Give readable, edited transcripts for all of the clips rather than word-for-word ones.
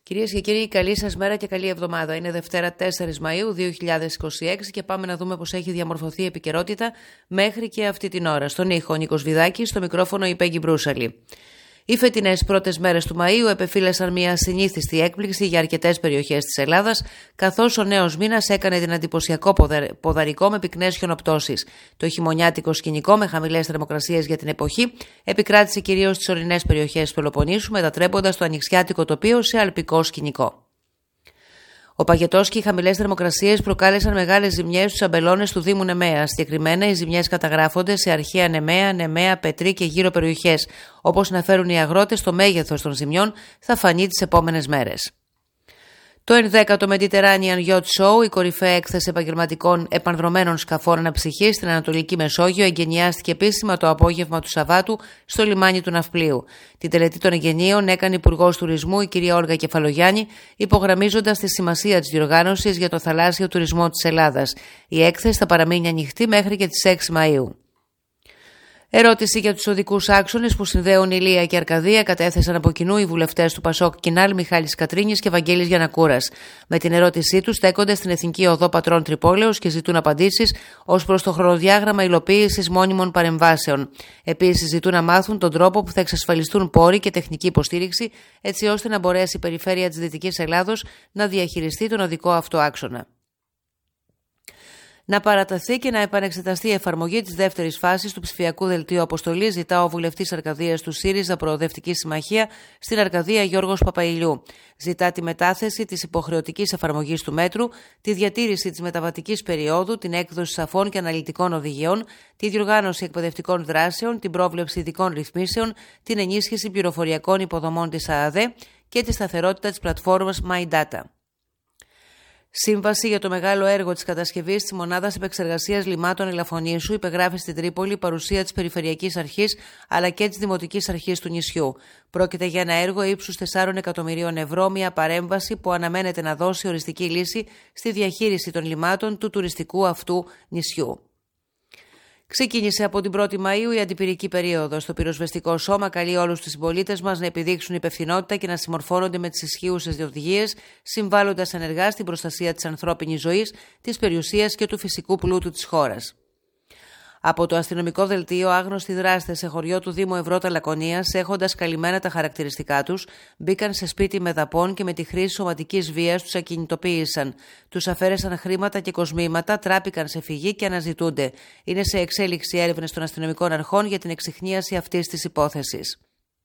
Κυρίες και κύριοι, καλή σας μέρα και καλή εβδομάδα. Είναι Δευτέρα 4 Μαΐου 2026 και πάμε να δούμε πώς έχει διαμορφωθεί η επικαιρότητα μέχρι και αυτή την ώρα. Στον ήχο ο Νίκος Βιδάκης, στο μικρόφωνο η Πέγγι Μπρούσαλη. Οι φετινές πρώτες μέρες του Μαΐου επεφύλασαν μια ασυνήθιστη έκπληξη για αρκετές περιοχές της Ελλάδας, καθώς ο νέος μήνας έκανε την εντυπωσιακό ποδαρικό με πυκνές χιονοπτώσεις. Το χειμωνιάτικο σκηνικό με χαμηλές θερμοκρασίες για την εποχή επικράτησε κυρίως στις ορεινές περιοχές της Πελοποννήσου, μετατρέποντας το ανοιξιάτικο τοπίο σε αλπικό σκηνικό. Ο παγετός και οι χαμηλές θερμοκρασίες προκάλεσαν μεγάλες ζημιές στους αμπελώνες του Δήμου Νεμαία. Συγκεκριμένα, οι ζημιές καταγράφονται σε αρχαία Νεμαία, Πετρή και γύρω περιοχές. Όπως αναφέρουν οι αγρότες, το μέγεθος των ζημιών θα φανεί τις επόμενες μέρες. Το 11ο Mediterranean Yacht Show, η κορυφαία έκθεση επαγγελματικών επανδρωμένων σκαφών αναψυχής στην Ανατολική Μεσόγειο, εγκαινιάστηκε επίσημα το απόγευμα του Σαββάτου στο λιμάνι του Ναυπλίου. Την τελετή των εγγενείων έκανε Υπουργός Τουρισμού η κυρία Όλγα Κεφαλογιάννη, υπογραμμίζοντας τη σημασία της διοργάνωσης για το θαλάσσιο τουρισμό της Ελλάδας. Η έκθεση θα παραμείνει ανοιχτή μέχρι και τις 6 Μαΐου. Ερώτηση για τους οδικούς άξονες που συνδέουν Ηλία και Αρκαδία κατέθεσαν από κοινού οι βουλευτές του Πασόκ Κινάλ Μιχάλης Κατρίνης και Βαγγέλης Γιαννακούρας. Με την ερώτησή τους στέκονται στην Εθνική Οδό Πατρών Τρυπόλεως και ζητούν απαντήσεις ως προς το χρονοδιάγραμμα υλοποίησης μόνιμων παρεμβάσεων. Επίσης, ζητούν να μάθουν τον τρόπο που θα εξασφαλιστούν πόροι και τεχνική υποστήριξη, έτσι ώστε να μπορέσει η περιφέρεια της Δυτικής Ελλάδος να διαχειριστεί τον οδικό αυτό άξονα. Να παραταθεί και να επανεξεταστεί η εφαρμογή της δεύτερης φάσης του ψηφιακού δελτίου αποστολής, ζητά ο βουλευτής Αρκαδίας του ΣΥΡΙΖΑ Προοδευτική Συμμαχία στην Αρκαδία Γιώργος Παπαϊλιού. Ζητά τη μετάθεση της υποχρεωτικής εφαρμογής του μέτρου, τη διατήρηση της μεταβατικής περίοδου, την έκδοση σαφών και αναλυτικών οδηγιών, τη διοργάνωση εκπαιδευτικών δράσεων, την πρόβλεψη ειδικών ρυθμίσεων, την ενίσχυση πληροφοριακών υποδομών της ΑΑΔΕ και τη σταθερότητα της πλατφόρμας MyData. Σύμβαση για το μεγάλο έργο της κατασκευής της Μονάδας Επεξεργασίας Λιμάτων Ελαφωνήσου υπεγράφει στην Τρίπολη παρουσία της Περιφερειακής Αρχής αλλά και της Δημοτικής Αρχής του νησιού. Πρόκειται για ένα έργο ύψους 4 εκατομμυρίων ευρώ, μια παρέμβαση που αναμένεται να δώσει οριστική λύση στη διαχείριση των λιμάτων του τουριστικού αυτού νησιού. Ξεκίνησε από την 1η Μαΐου η αντιπυρική περίοδος. Το πυροσβεστικό σώμα καλεί όλους τους συμπολίτες μας να επιδείξουν υπευθυνότητα και να συμμορφώνονται με τις ισχύουσες οδηγίες, συμβάλλοντας ενεργά στην προστασία της ανθρώπινης ζωής, της περιουσίας και του φυσικού πλούτου της χώρας. Από το αστυνομικό δελτίο, άγνωστοι δράστες σε χωριό του Δήμου Ευρώτα Λακωνίας, έχοντας καλυμμένα τα χαρακτηριστικά τους, μπήκαν σε σπίτι μεδαπών και με τη χρήση σωματικής βίας τους ακινητοποίησαν. Τους αφαίρεσαν χρήματα και κοσμήματα, τράπηκαν σε φυγή και αναζητούνται. Είναι σε εξέλιξη έρευνες των αστυνομικών αρχών για την εξιχνίαση αυτής της υπόθεσης.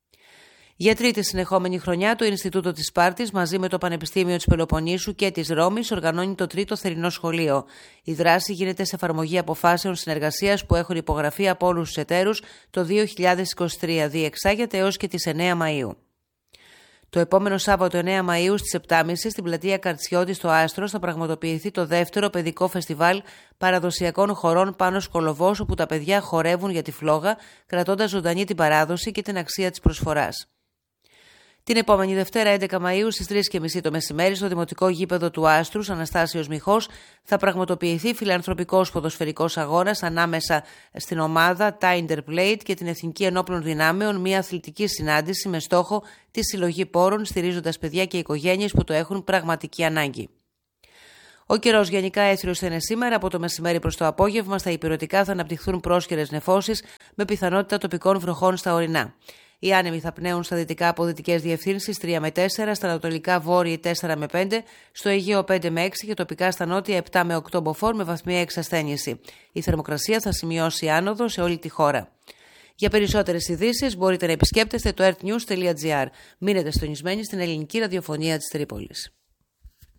Για τρίτη συνεχόμενη χρονιά, το Ινστιτούτο της Σπάρτης μαζί με το Πανεπιστήμιο της Πελοποννήσου και της Ρώμης οργανώνει το τρίτο θερινό σχολείο. Η δράση γίνεται σε εφαρμογή αποφάσεων συνεργασίας που έχουν υπογραφεί από όλους τους εταίρους το 2023. Διεξάγεται έως και τις 9 Μαΐου. Το επόμενο Σάββατο 9 Μαΐου στις 7.30 στην πλατεία Καρτσιώτη στο Άστρος θα πραγματοποιηθεί το δεύτερο παιδικό φεστιβάλ παραδοσιακών χορών Πάνος Κολοβός, όπου τα παιδιά χορεύουν για τη φλόγα, κρατώντας ζωντανή την παράδοση και την αξία της προσφοράς. Την επόμενη Δευτέρα 11 Μαΐου στις 3.30 το μεσημέρι στο Δημοτικό Γήπεδο του Άστρους Αναστάσιος Μιχός θα πραγματοποιηθεί φιλανθρωπικός ποδοσφαιρικός αγώνας ανάμεσα στην ομάδα Tinder Plate και την Εθνική Ενόπλων Δυνάμεων, μια αθλητική συνάντηση με στόχο τη συλλογή πόρων στηρίζοντας παιδιά και οικογένειες που το έχουν πραγματική ανάγκη. Ο καιρός γενικά έθριος θα είναι σήμερα. Από το μεσημέρι προς το απόγευμα στα ηπειρωτικά θα αναπτυχθούν πρόσκαιρες νεφώσεις με πιθανότητα τοπικών βροχών στα ορεινά. Οι άνεμοι θα πνέουν στα δυτικά από δυτικές διευθύνσεις 3 με 4, στα ανατολικά βόρειοι 4 με 5, στο Αιγαίο 5 με 6 και τοπικά στα νότια 7 με 8 μποφόρ με βαθμία εξασθένιση. Η θερμοκρασία θα σημειώσει άνοδο σε όλη τη χώρα. Για περισσότερες ειδήσεις μπορείτε να επισκέπτεστε το earthnews.gr. Μείνετε συντονισμένοι στην ελληνική ραδιοφωνία της Τρίπολης.